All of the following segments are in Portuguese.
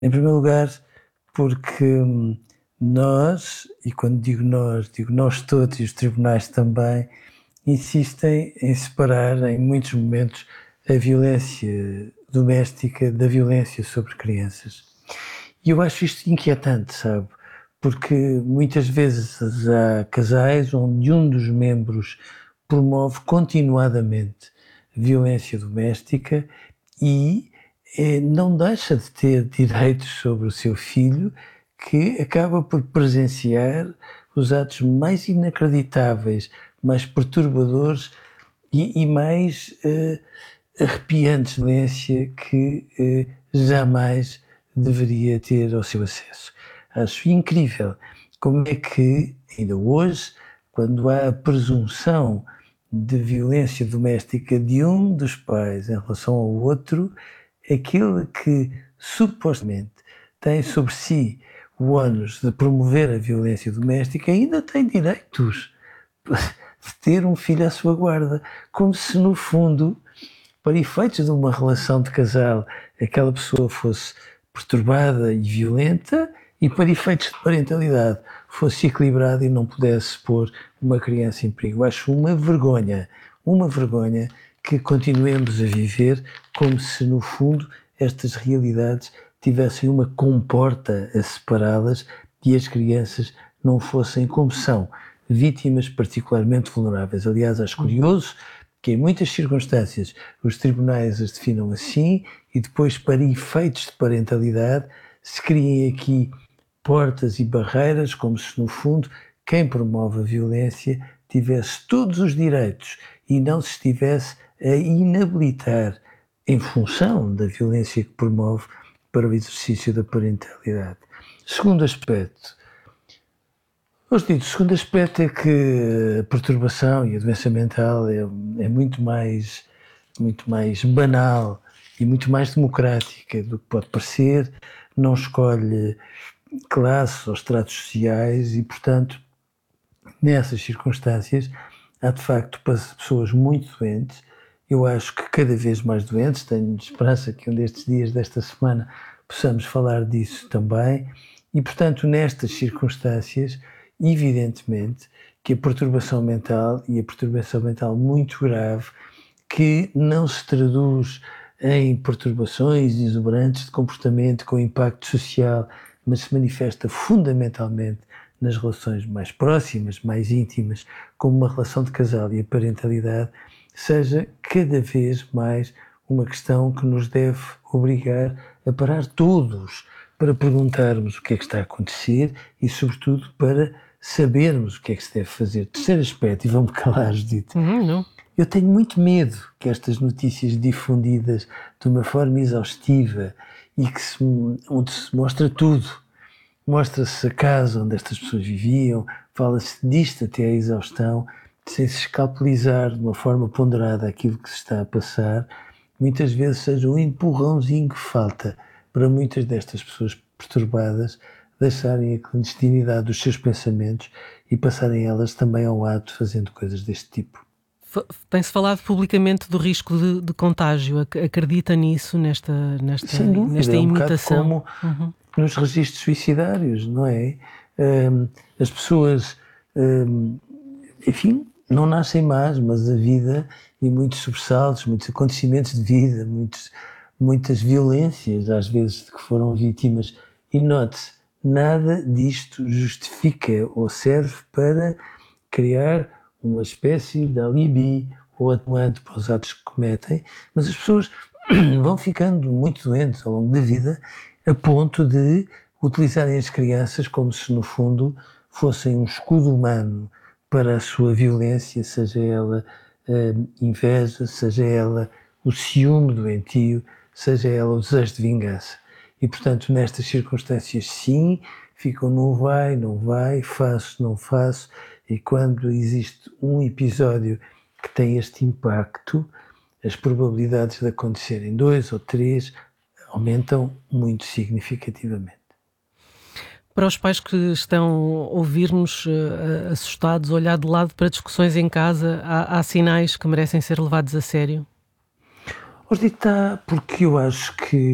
Em primeiro lugar, porque nós, e quando digo nós todos e os tribunais também, insistem em separar em muitos momentos a violência doméstica da violência sobre crianças. E eu acho isto inquietante, sabe? Porque muitas vezes há casais onde um dos membros promove continuadamente violência doméstica e não deixa de ter direitos sobre o seu filho, que acaba por presenciar os atos mais inacreditáveis, mais perturbadores e mais arrepiantes de violência que jamais deveria ter ao seu acesso. Acho incrível como é que, ainda hoje, quando há a presunção de violência doméstica de um dos pais em relação ao outro, aquele que supostamente tem sobre si o ónus de promover a violência doméstica ainda tem direitos de ter um filho à sua guarda, como se no fundo, para efeitos de uma relação de casal, aquela pessoa fosse perturbada e violenta, e para efeitos de parentalidade fosse equilibrada e não pudesse pôr uma criança em perigo. Acho uma vergonha que continuemos a viver como se no fundo estas realidades tivessem uma comporta a separá-las e as crianças não fossem como são, vítimas particularmente vulneráveis. Aliás, acho curioso que em muitas circunstâncias os tribunais as definam assim e depois, para efeitos de parentalidade, se criem aqui portas e barreiras, como se no fundo quem promove a violência tivesse todos os direitos e não se estivesse a inabilitar em função da violência que promove para o exercício da parentalidade. Segundo aspecto, o segundo aspecto é que a perturbação e a doença mental é muito mais banal e muito mais democrática do que pode parecer, não escolhe classes ou estratos sociais e, portanto, nessas circunstâncias, há de facto pessoas muito doentes. Eu acho que cada vez mais doentes, tenho esperança que um destes dias desta semana possamos falar disso também, e portanto nestas circunstâncias, evidentemente que a perturbação mental, e a perturbação mental muito grave, que não se traduz em perturbações exuberantes de comportamento com impacto social, mas se manifesta fundamentalmente nas relações mais próximas, mais íntimas, como uma relação de casal e a parentalidade, seja cada vez mais uma questão que nos deve obrigar a parar todos para perguntarmos o que é que está a acontecer e, sobretudo, para sabermos o que é que se deve fazer. Terceiro aspecto, e vão-me calar, Judite. Não. Eu tenho muito medo que estas notícias difundidas de uma forma exaustiva e onde se mostra tudo, mostra-se a casa onde estas pessoas viviam, fala-se disto até à exaustão, sem se escalpelizar de uma forma ponderada aquilo que se está a passar, muitas vezes seja um empurrãozinho que falta para muitas destas pessoas perturbadas deixarem a clandestinidade dos seus pensamentos e passarem elas também ao ato fazendo coisas deste tipo. Tem-se falado publicamente do risco de contágio. Acredita nisso, nesta imitação? É um como nos registros suicidários, não é? As pessoas, enfim, não nascem más, mas a vida e muitos sobressaltos, muitos acontecimentos de vida, muitas violências, às vezes, de que foram vítimas. E note-se, nada disto justifica ou serve para criar uma espécie de alibi ou atenuante para os atos que cometem, mas as pessoas vão ficando muito doentes ao longo da vida, a ponto de utilizarem as crianças como se, no fundo, fossem um escudo humano para a sua violência, seja ela inveja, seja ela o ciúme doentio, seja ela o desejo de vingança. E, portanto, nestas circunstâncias, sim, ficam não vai, faço, não faço, e quando existe um episódio que tem este impacto, as probabilidades de acontecerem 2 ou 3 aumentam muito significativamente. Para os pais que estão a ouvir-nos assustados, olhar de lado para discussões em casa, há sinais que merecem ser levados a sério? Hoje está, porque eu acho que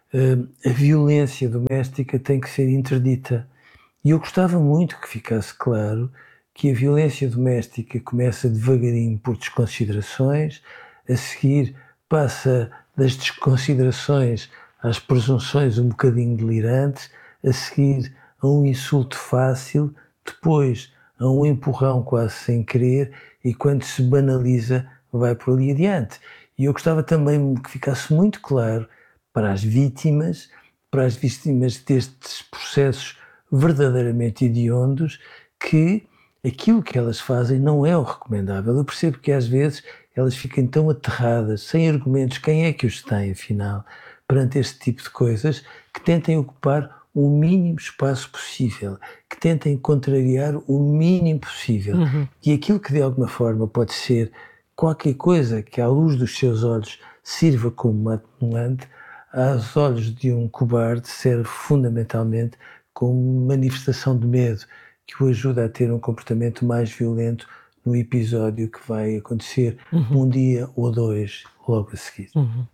a violência doméstica tem que ser interdita. E eu gostava muito que ficasse claro que a violência doméstica começa devagarinho por desconsiderações, a seguir passa das desconsiderações às presunções um bocadinho delirantes, a seguir a um insulto fácil, depois a um empurrão quase sem querer, e quando se banaliza vai por ali adiante. E eu gostava também que ficasse muito claro para as vítimas destes processos verdadeiramente hediondos, que aquilo que elas fazem não é o recomendável. Eu percebo que às vezes elas ficam tão aterradas, sem argumentos, quem é que os tem afinal, perante este tipo de coisas, que tentem ocupar o mínimo espaço possível, que tentem contrariar o mínimo possível. E aquilo que de alguma forma pode ser qualquer coisa que à luz dos seus olhos sirva como atenuante, aos olhos de um cobarde serve fundamentalmente como manifestação de medo, que o ajuda a ter um comportamento mais violento no episódio que vai acontecer um dia ou dois logo a seguir.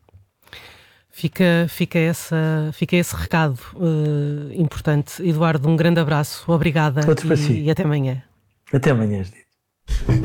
Fica esse recado importante. Eduardo, um grande abraço, obrigada Outro para si. e até amanhã. Até amanhã, Judite.